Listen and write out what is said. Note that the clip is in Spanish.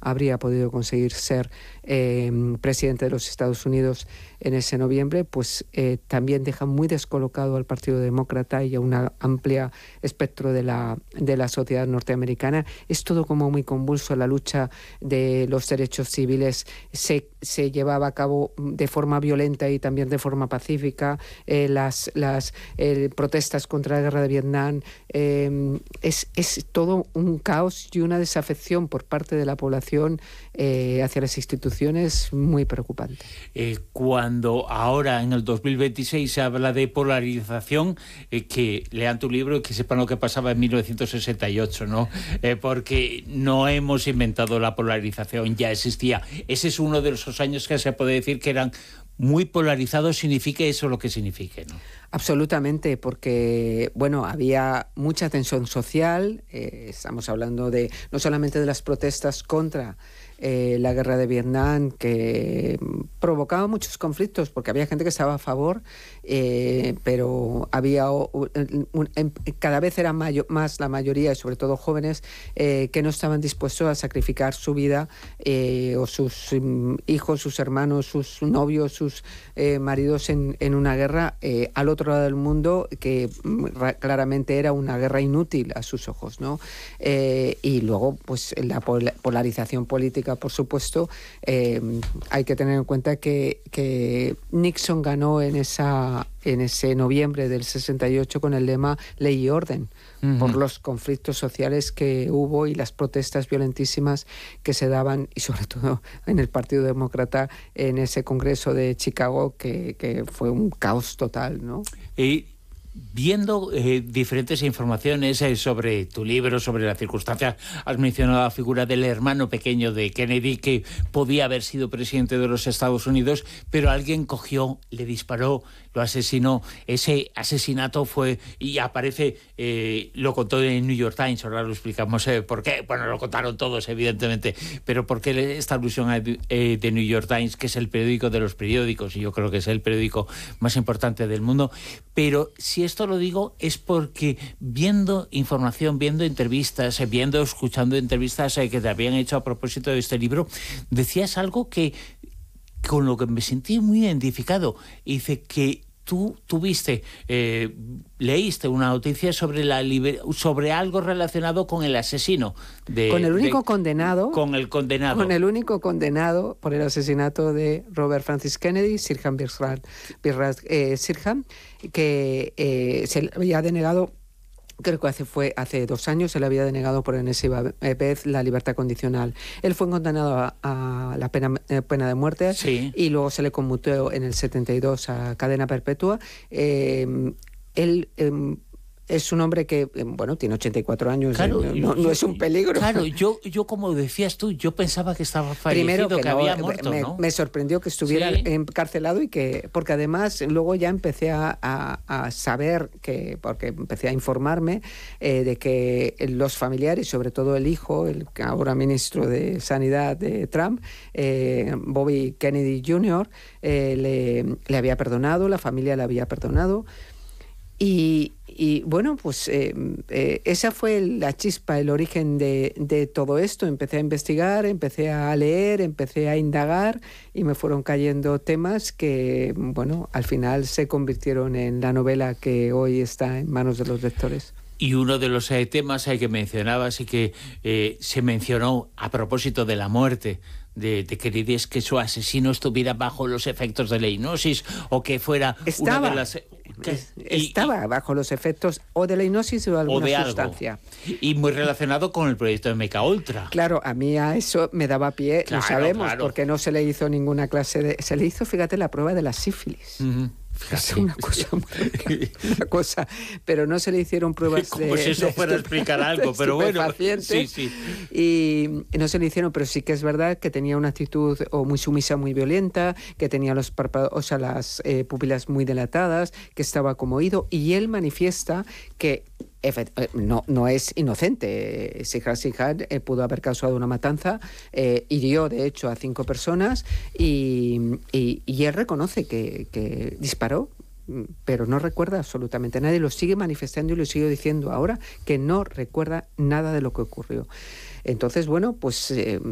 habría podido conseguir ser presidente de los Estados Unidos en ese noviembre, pues también deja muy descolocado al Partido Demócrata y a una amplia espectro de la sociedad norteamericana. Es todo como muy convulso. La lucha de los derechos civiles se llevaba a cabo de forma violenta y también de forma pacífica. Las protestas contra la guerra de Vietnam, es todo un caos y una desafección por parte de la población hacia las instituciones muy preocupante. Cuando ahora en el 2026 se habla de polarización, que lean tu libro y que sepan lo que pasaba en 1968, ¿no? Porque no hemos inventado la polarización, ya existía. Ese es uno de esos años que se puede decir que eran muy polarizados, signifique eso lo que signifique, ¿no? Absolutamente, porque bueno, había mucha tensión social. Estamos hablando de no solamente de las protestas contra la guerra de Vietnam, que provocaba muchos conflictos, porque había gente que estaba a favor, pero había cada vez era más la mayoría, y sobre todo jóvenes, que no estaban dispuestos a sacrificar su vida o sus hijos, sus hermanos, sus novios, sus maridos en una guerra al otro lado del mundo, que claramente era una guerra inútil a sus ojos, ¿no? Y luego, pues la polarización política, por supuesto. Hay que tener en cuenta que Nixon ganó en ese noviembre del 68 con el lema Ley y Orden, por los conflictos sociales que hubo y las protestas violentísimas que se daban, y sobre todo en el Partido Demócrata en ese Congreso de Chicago, que fue un caos total, ¿no? Viendo diferentes informaciones sobre tu libro, sobre las circunstancias, has mencionado la figura del hermano pequeño de Kennedy, que podía haber sido presidente de los Estados Unidos, pero alguien cogió, le disparó, lo asesinó. Ese asesinato fue, y aparece, lo contó en New York Times, ahora lo explicamos por qué. Bueno, lo contaron todos, evidentemente, pero por qué esta alusión de New York Times, que es el periódico de los periódicos, y yo creo que es el periódico más importante del mundo. Pero si esto lo digo es porque viendo información, viendo entrevistas, escuchando entrevistas que te habían hecho a propósito de este libro, decías algo que con lo que me sentí muy identificado. Dice que tú tuviste, leíste una noticia sobre algo relacionado con el asesino. Con el único condenado. Con el condenado. Con el único condenado por el asesinato de Robert Francis Kennedy, Sirhan Sirhan, que se le había denegado. Creo que hace 2 años se le había denegado por enésima vez la libertad condicional. Él fue condenado a la pena de muerte, sí, y luego se le conmutó en el 72 a cadena perpetua. Él es un hombre que, bueno, tiene 84 años, claro, no es un peligro. Claro, yo como decías tú, yo pensaba que estaba fallecido, primero que había muerto, ¿no? Me sorprendió que estuviera encarcelado y porque además luego ya empecé a saber, porque empecé a informarme de que los familiares, sobre todo el hijo, el ahora ministro de Sanidad de Trump, Bobby Kennedy Jr., le había perdonado, la familia le había perdonado. Y bueno, pues esa fue la chispa, el origen de todo esto. Empecé a investigar, empecé a leer, empecé a indagar, y me fueron cayendo temas que, bueno, al final se convirtieron en la novela que hoy está en manos de los lectores. Y uno de los temas que mencionabas y que se mencionó a propósito de la muerte de Kennedy es que su asesino estuviera bajo los efectos de la hipnosis, o que fuera una de las... Estaba bajo los efectos o de la hipnosis o de alguna sustancia. Y muy relacionado con el proyecto de MKUltra. Claro, a mí a eso me daba pie, claro, lo sabemos, claro, porque no se le hizo ninguna clase de... Se le hizo, fíjate, la prueba de la sífilis. Es una cosa, pero no se le hicieron pruebas como si eso fuera a explicar algo, pero bueno, sí. Y no se le hicieron, pero sí que es verdad que tenía una actitud muy sumisa, muy violenta, que tenía los párpados, o sea, las pupilas muy dilatadas, que estaba conmovido, y él manifiesta que no es inocente. Sirhan pudo haber causado una matanza, hirió de hecho a 5 personas, y él reconoce que disparó, pero no recuerda absolutamente a nadie. Lo sigue manifestando y lo sigue diciendo ahora, que no recuerda nada de lo que ocurrió. Entonces, bueno, pues